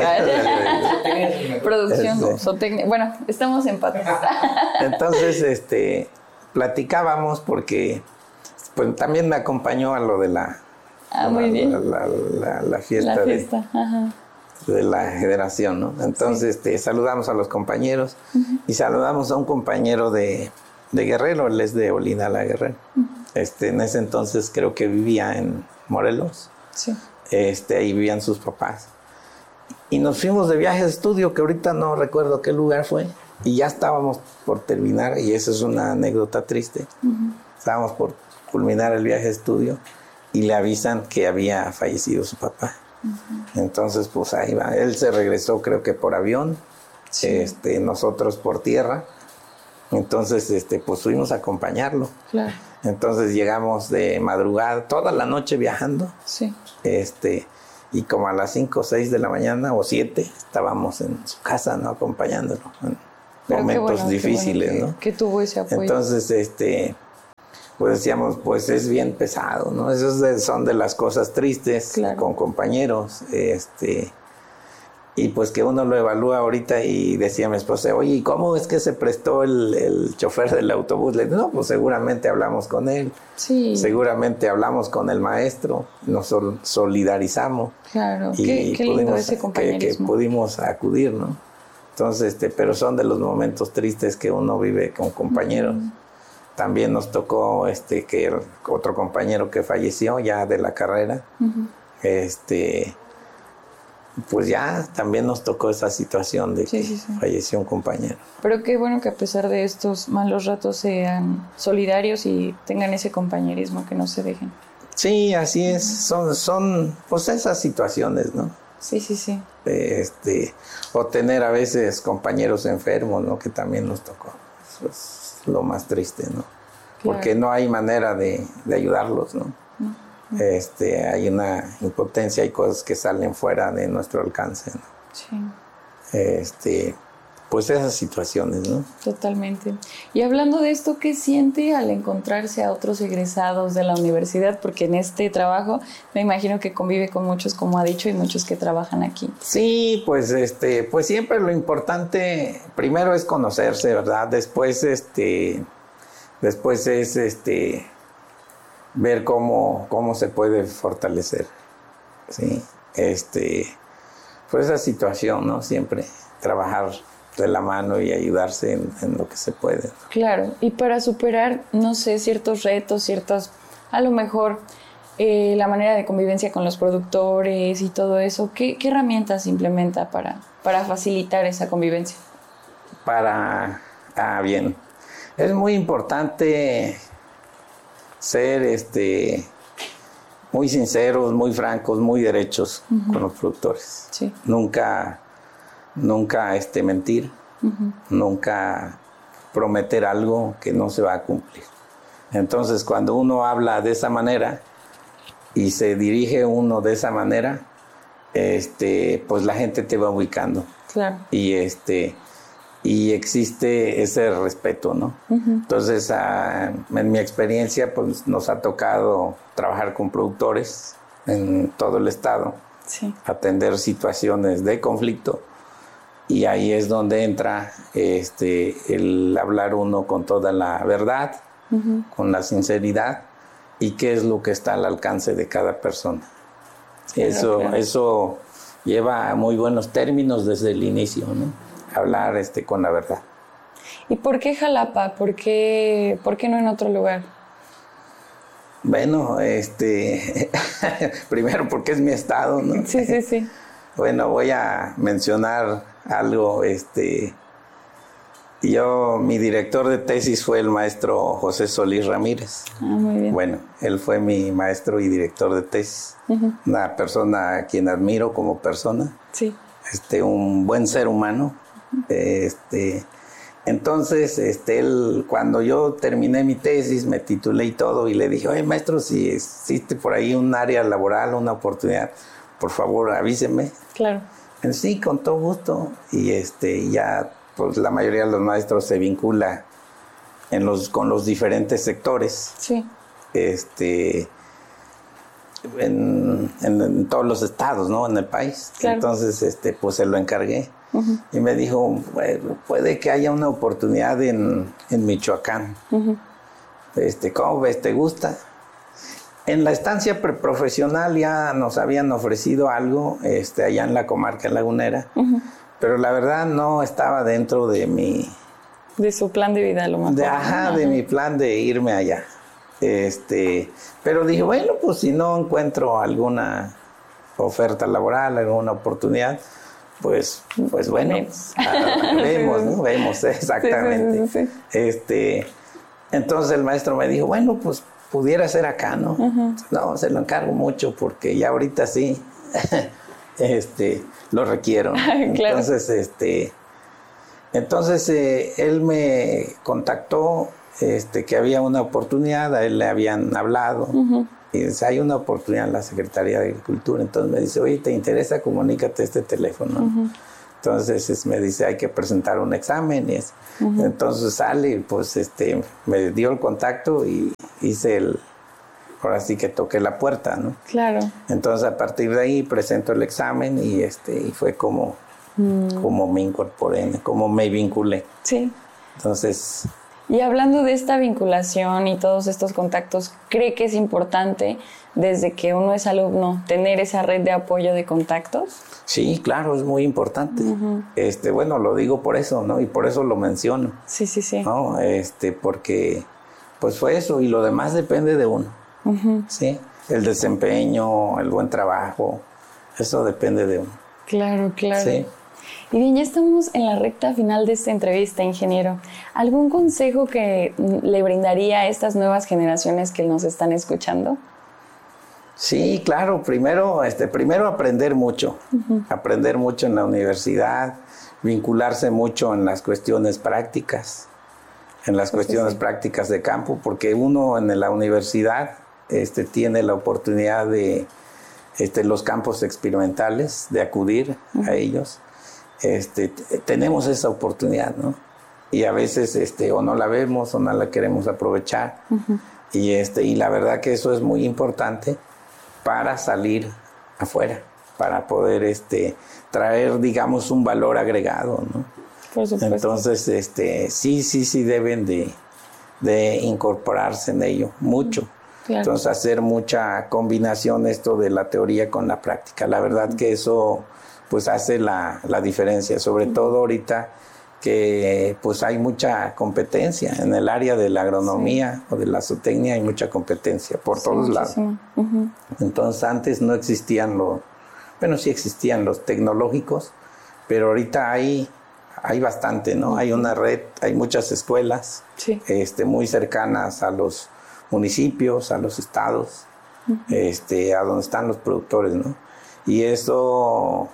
Producción, este, zootecnia. Bueno, estamos en patas. Entonces, este, platicábamos porque pues, también me acompañó a lo de la, ah, la, muy bien. la, la, la, la fiesta, la fiesta. De, Ajá. de la generación, ¿no? Entonces, sí. este, saludamos a los compañeros uh-huh. y saludamos a un compañero de de Guerrero, él es de Olinala, Guerrero. Uh-huh. Este, en ese entonces creo que vivía en Morelos. Sí. Este, ahí vivían sus papás. Y nos fuimos de viaje de estudio, que ahorita no recuerdo qué lugar fue, y ya estábamos por terminar, y esa es una anécdota triste. Uh-huh. Estábamos por culminar el viaje de estudio, y le avisan que había fallecido su papá. Uh-huh. Entonces, pues ahí va. Él se regresó, creo que por avión, sí. este, nosotros por tierra. Entonces, este, pues fuimos a acompañarlo. Claro. Entonces llegamos de madrugada, toda la noche viajando. Sí. Este, y como a las cinco o seis de la mañana o siete estábamos en su casa, ¿no? Acompañándolo en Pero momentos bueno, difíciles, bueno que, ¿no? Que tuvo ese apoyo. Entonces, este, pues decíamos, pues es bien pesado, ¿no? Esas de, son de las cosas tristes claro. con compañeros, este. Y pues que uno lo evalúa ahorita y decía mi esposa, oye, ¿y cómo es que se prestó el, el chofer del autobús? Le digo, no, pues seguramente hablamos con él, sí. seguramente hablamos con el maestro, nos sol- solidarizamos. Claro, y qué, qué lindo pudimos, ese compañerismo. Que, que pudimos acudir, ¿no? Entonces, este, pero son de los momentos tristes que uno vive con compañeros. Uh-huh. También nos tocó este, que el, otro compañero que falleció ya de la carrera, uh-huh. este... pues ya también nos tocó esa situación de sí, que sí, sí. falleció un compañero. Pero qué bueno que a pesar de estos malos ratos sean solidarios y tengan ese compañerismo, que no se dejen. Sí, así es. Son, son pues esas situaciones, ¿no? Sí, sí, sí. Este, o tener a veces compañeros enfermos, ¿no? Que también nos tocó. Eso es lo más triste, ¿no? Claro. Porque no hay manera de, de ayudarlos, ¿no? No. Este, hay una impotencia, hay cosas que salen fuera de nuestro alcance, ¿no? Sí. Este, pues esas situaciones, ¿no? Totalmente. Y hablando de esto, ¿qué siente al encontrarse a otros egresados de la universidad? Porque en este trabajo me imagino que convive con muchos, como ha dicho, y muchos que trabajan aquí. Sí, pues este, pues siempre lo importante primero es conocerse, ¿verdad? Después, este, después es este ver cómo, cómo se puede fortalecer, ¿sí? Este, pues esa situación, ¿no? Siempre trabajar de la mano y ayudarse en, en lo que se puede. Claro, y para superar, no sé, ciertos retos, ciertas, a lo mejor, eh, la manera de convivencia con los productores y todo eso, ¿qué, qué herramientas implementa para, para facilitar esa convivencia? Para, ah, bien, es muy importante ser este, muy sinceros, muy francos, muy derechos uh-huh. con los productores. Sí. Nunca, nunca este, mentir, uh-huh. nunca prometer algo que no se va a cumplir. Entonces, cuando uno habla de esa manera y se dirige uno de esa manera, este, pues la gente te va ubicando. Claro. Y este... y existe ese respeto, ¿no? Uh-huh. Entonces, uh, en mi experiencia, pues nos ha tocado trabajar con productores en todo el estado, sí. atender situaciones de conflicto, y ahí es donde entra este, el hablar uno con toda la verdad, uh-huh. con la sinceridad, y qué es lo que está al alcance de cada persona. Claro, eso, claro. eso lleva a muy buenos términos desde el inicio, ¿no? Hablar este, con la verdad. ¿Y por qué Jalapa? ¿Por qué, por qué no en otro lugar? Bueno, este, primero porque es mi estado, ¿no? Sí, sí, sí. Bueno, voy a mencionar algo, este, yo, mi director de tesis fue el maestro José Solís Ramírez. Ah, muy bien. Bueno, él fue mi maestro y director de tesis, uh-huh. Una persona a quien admiro como persona, sí. Este, un buen ser humano, uh-huh. este... Entonces, este, él, cuando yo terminé mi tesis, me titulé y todo, y le dije, oye, maestro, si existe por ahí un área laboral, una oportunidad, por favor, avíseme. Claro. En sí, con todo gusto. Y este, ya, pues, la mayoría de los maestros se vincula en los, con los diferentes sectores. Sí. Este, en, en, en todos los estados, ¿no? En el país. Claro. Entonces, este, pues, se lo encargué. Uh-huh. Y me dijo, bueno, puede que haya una oportunidad en, en Michoacán. Uh-huh. Este, ¿cómo ves? ¿Te gusta? En la estancia preprofesional ya nos habían ofrecido algo este, allá en la comarca lagunera, uh-huh. pero la verdad no estaba dentro de mi... De su plan de vida, lo más. De, ajá, uh-huh. de mi plan de irme allá. Este, pero dije, bueno, pues si no encuentro alguna oferta laboral, alguna oportunidad... Pues, pues bueno, vemos, ah, vemos, ¿no? Vemos, exactamente. Sí, sí, sí, sí. Este, entonces el maestro me dijo, bueno, pues pudiera ser acá, ¿no? Uh-huh. No, se lo encargo mucho porque ya ahorita sí, este, lo requiero. Claro. Entonces, este, entonces eh, él me contactó, este, que había una oportunidad, a él le habían hablado. Uh-huh. Y dice, hay una oportunidad en la Secretaría de Agricultura. Entonces me dice, oye, ¿te interesa? Comunícate a este teléfono. Uh-huh. Entonces es, me dice, hay que presentar un examen. Y es, uh-huh. Entonces sale y pues este, me dio el contacto y hice el... Ahora sí que toqué la puerta, ¿no? Claro. Entonces a partir de ahí presento el examen y, este, y fue como, mm. como me incorporé, como me vinculé. Sí. Entonces... Y hablando de esta vinculación y todos estos contactos, ¿cree que es importante desde que uno es alumno tener esa red de apoyo de contactos? Sí, claro, es muy importante. Uh-huh. Este, bueno, lo digo por eso, ¿no? Y por eso lo menciono. Sí, sí, sí. ¿No? Este, porque pues fue eso y lo demás depende de uno. Uh-huh. Sí, el desempeño, el buen trabajo, eso depende de uno. Claro, claro. Sí. Y bien, ya estamos en la recta final de esta entrevista, ingeniero. ¿Algún consejo que le brindaría a estas nuevas generaciones que nos están escuchando? Sí, claro. Primero, este, primero aprender mucho. Uh-huh. Aprender mucho en la universidad, vincularse mucho en las cuestiones prácticas, en las cuestiones sí, sí. prácticas de campo, porque uno en la universidad este, tiene la oportunidad de este, los campos experimentales, de acudir uh-huh. a ellos. Este, t- tenemos esa oportunidad, ¿no? Y a veces este, o no la vemos o no la queremos aprovechar. Uh-huh. Y, este, y la verdad que eso es muy importante para salir afuera, para poder este, traer, digamos, un valor agregado, ¿no? Por supuesto. Entonces, este, sí, sí, sí deben de, de incorporarse en ello, mucho. Claro. Entonces, hacer mucha combinación esto de la teoría con la práctica. La verdad uh-huh. que eso... pues hace la, la diferencia, sobre todo ahorita que pues hay mucha competencia en el área de la agronomía sí. o de la zootecnia, hay mucha competencia por sí, todos muchísimo. lados. Uh-huh. Entonces antes no existían los, bueno sí existían los tecnológicos, pero ahorita hay, hay bastante, ¿no? Uh-huh. Hay una red, hay muchas escuelas sí. este, muy cercanas a los municipios, a los estados, uh-huh. este, a donde están los productores, ¿no? Y eso...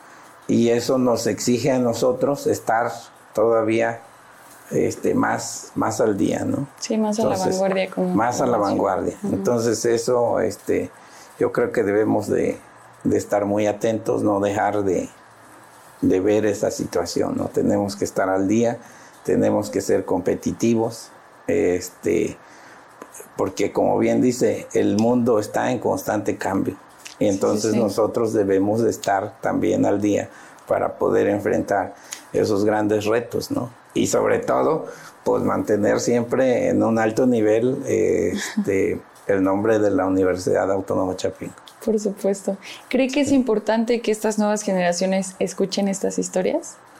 Y eso nos exige a nosotros estar todavía este, más, más al día, ¿no? Sí, más Entonces, a la vanguardia. Como más a la vanguardia. Uh-huh. Entonces eso, este, yo creo que debemos de, de estar muy atentos, no dejar de, de ver esa situación, ¿no? Tenemos que estar al día, tenemos que ser competitivos, este, porque como bien dice, el mundo está en constante cambio. Y entonces sí, sí. nosotros debemos de estar también al día para poder enfrentar esos grandes retos, ¿no? Y sobre todo, pues mantener siempre en un alto nivel eh, este, el nombre de la Universidad Autónoma Chapingo. Por supuesto. ¿Cree que es importante que estas nuevas generaciones escuchen estas historias?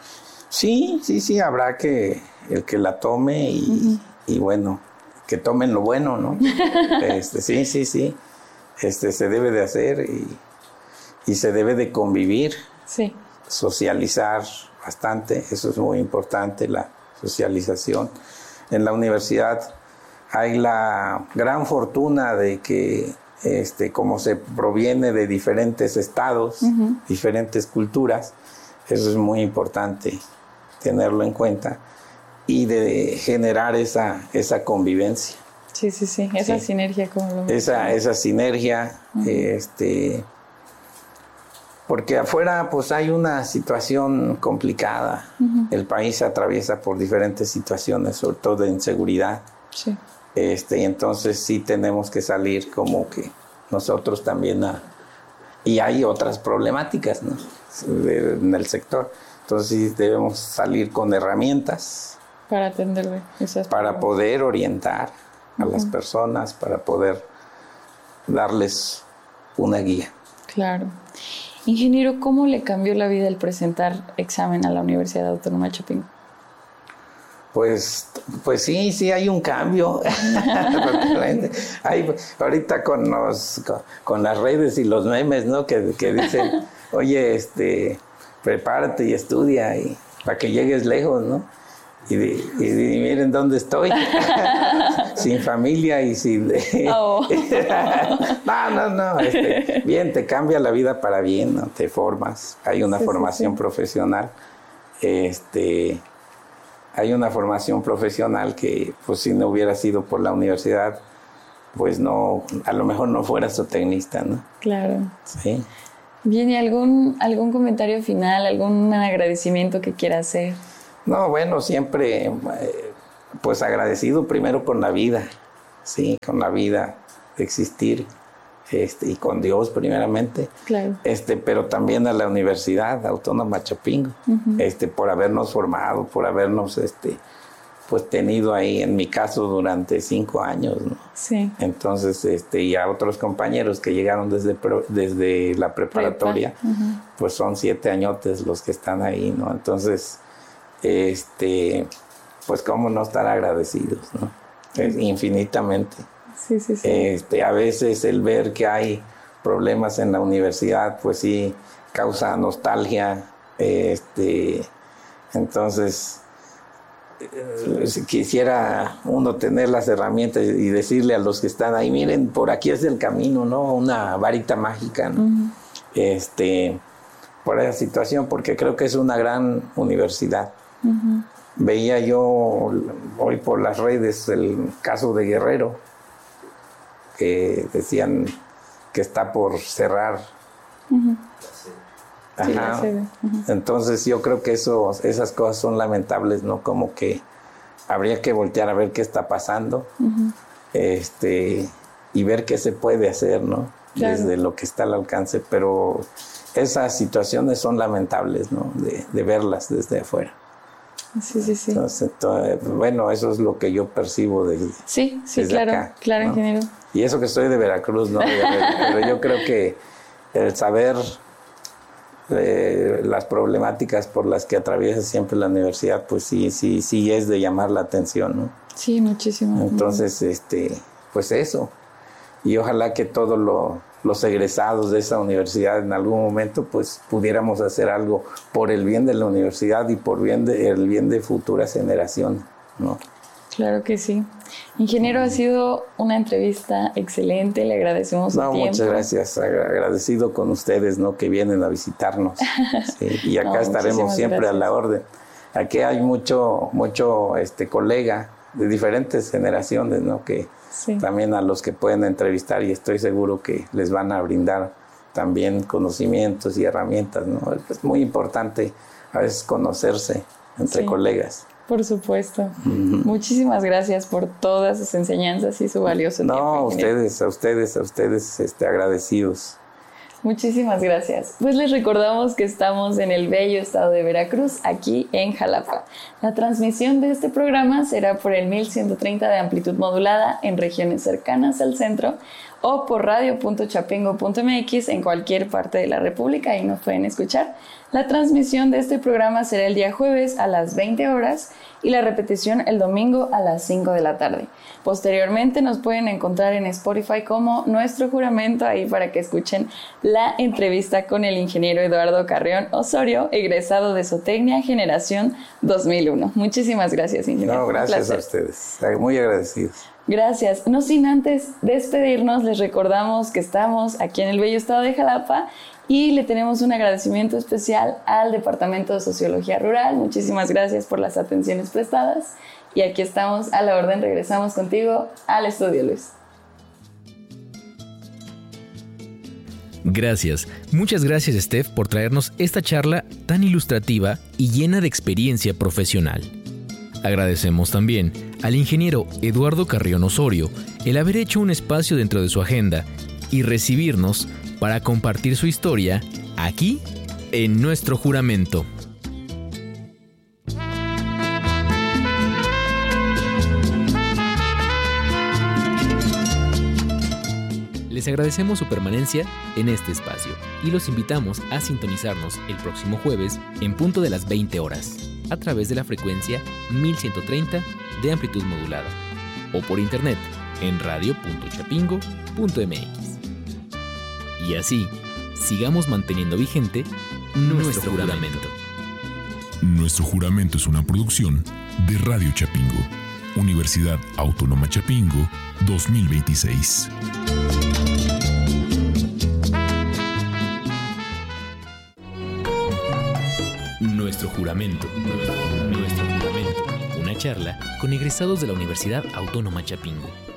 Sí, sí, sí, habrá que el que la tome y, uh-huh. y bueno, que tomen lo bueno, ¿no? este, sí, sí, sí, este, se debe de hacer y, y se debe de convivir, sí. socializar bastante, eso es muy importante, la socialización. En la universidad hay la gran fortuna de que, este, como se proviene de diferentes estados, uh-huh. diferentes culturas, eso es muy importante tenerlo en cuenta y de generar esa, esa convivencia. Sí, sí, sí, esa sí. sinergia como lo esa, esa sinergia, uh-huh. este, porque afuera pues hay una situación complicada, uh-huh. el país atraviesa por diferentes situaciones, sobre todo de inseguridad, sí. este, y entonces sí tenemos que salir como que nosotros también a, y hay otras problemáticas, ¿no? de, en el sector. Entonces sí debemos salir con herramientas para atenderle esas para poder orientar a uh-huh. las personas, para poder darles una guía. Claro. Ingeniero, ¿cómo le cambió la vida el presentar examen a la Universidad Autónoma de Chapingo? Pues, pues sí, sí hay un cambio. hay, ahorita con, los, con, con las redes y los memes, ¿no? Que, que dicen, oye, este... prepárate y estudia y para que llegues lejos, ¿no? Y, y, y miren dónde estoy, sin familia y sin... Oh. no, no, no, este, bien, te cambia la vida para bien, ¿no? Te formas, hay una sí, formación sí, sí. profesional, este, hay una formación profesional que, pues, si no hubiera sido por la universidad, pues no, a lo mejor no fuera zootecnista, ¿no? Claro. Sí. Bien, ¿y algún, algún comentario final, algún agradecimiento que quiera hacer? No, bueno, siempre eh, pues agradecido primero con la vida, sí, con la vida de existir, este, y con Dios primeramente, claro. este, pero también a la Universidad Autónoma Chapingo, uh-huh. este, por habernos formado, por habernos este, pues tenido ahí, en mi caso, durante cinco años, ¿no? Sí. Entonces, este, y a otros compañeros que llegaron desde, desde la preparatoria, Prepa. Uh-huh. pues son siete añotes los que están ahí, ¿no? Entonces, este, pues cómo no estar agradecidos, ¿no? Es infinitamente. Sí, sí, sí. Este, a veces el ver que hay problemas en la universidad, pues sí, causa nostalgia, este, entonces... Si quisiera uno tener las herramientas y decirle a los que están ahí, miren, por aquí es el camino, ¿no? Una varita mágica, ¿no? Uh-huh. Este, por esa situación, porque creo que es una gran universidad. Uh-huh. Veía yo hoy por las redes el caso de Guerrero, que decían que está por cerrar. Uh-huh. Ajá. Sí, uh-huh. Entonces yo creo que eso, esas cosas son lamentables, ¿no? Como que habría que voltear a ver qué está pasando, uh-huh. este, y ver qué se puede hacer, ¿no? Claro. Desde lo que está al alcance, pero esas situaciones son lamentables, ¿no? De, de verlas desde afuera. Sí, sí, sí. Entonces, entonces, bueno, eso es lo que yo percibo desde, sí, sí, desde claro, acá, claro, ¿no? ingeniero. Y eso que estoy de Veracruz, ¿no? Pero yo creo que el saber eh, las problemáticas por las que atraviesa siempre la universidad, pues sí, sí, sí es de llamar la atención, ¿no? Sí, muchísimo. Entonces, este, pues eso. Y ojalá que todos lo, los egresados de esa universidad en algún momento, pues pudiéramos hacer algo por el bien de la universidad y por bien de, el bien de futuras generaciones, ¿no? Claro que sí. Ingeniero, ha sido una entrevista excelente, le agradecemos su no, tiempo. Muchas gracias, agradecido con ustedes, ¿no? Que vienen a visitarnos. Sí, y acá no, estaremos siempre gracias. A la orden. Aquí hay mucho, mucho este, colega de diferentes generaciones, ¿no? Que sí. También a los que pueden entrevistar y estoy seguro que les van a brindar también conocimientos y herramientas, ¿no? Es muy importante a veces conocerse entre sí. colegas. Por supuesto. Uh-huh. Muchísimas gracias por todas sus enseñanzas y su valioso no, tiempo. No, a ustedes, a ustedes, a ustedes este, agradecidos. Muchísimas gracias. Pues les recordamos que estamos en el bello estado de Veracruz, aquí en Jalapa. La transmisión de este programa será por el mil ciento treinta de amplitud modulada en regiones cercanas al centro o por radio punto chapingo punto m x en cualquier parte de la República y nos pueden escuchar. La transmisión de este programa será el día jueves a las veinte horas y la repetición el domingo a las cinco de la tarde. Posteriormente nos pueden encontrar en Spotify como Nuestro Juramento, ahí para que escuchen la entrevista con el ingeniero Eduardo Carrión Osorio, egresado de Zootecnia Generación dos mil uno. Muchísimas gracias, ingeniero. No, gracias a ustedes. Muy agradecidos. Gracias. No sin antes despedirnos, les recordamos que estamos aquí en el bello estado de Jalapa y le tenemos un agradecimiento especial al Departamento de Sociología Rural. Muchísimas gracias por las atenciones prestadas. Y aquí estamos a la orden. Regresamos contigo al estudio, Luis. Gracias. Muchas gracias, Steph, por traernos esta charla tan ilustrativa y llena de experiencia profesional. Agradecemos también al ingeniero Eduardo Carrión Osorio el haber hecho un espacio dentro de su agenda y recibirnos para compartir su historia aquí en Nuestro Juramento. Les agradecemos su permanencia en este espacio y los invitamos a sintonizarnos el próximo jueves en punto de las veinte horas a través de la frecuencia mil ciento treinta de amplitud modulada o por internet en radio punto chapingo punto m x. Y así, sigamos manteniendo vigente nuestro, nuestro juramento. Nuestro Juramento es una producción de Radio Chapingo, Universidad Autónoma Chapingo dos mil veintiséis. Nuestro Juramento. Nuestro Juramento. Una charla con egresados de la Universidad Autónoma Chapingo.